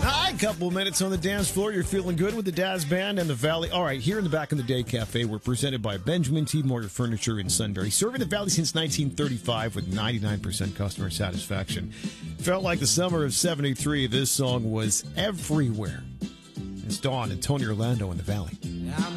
Hi, couple minutes on the dance floor. You're feeling good with the Daz Band and the Valley. All right, here in the Back in the Day Cafe, we're presented by Benjamin T. Moyer Furniture in Sunbury, serving the Valley since 1935 with 99% customer satisfaction. Felt like the summer of 73. This song was everywhere. It's Dawn and Tony Orlando in the Valley.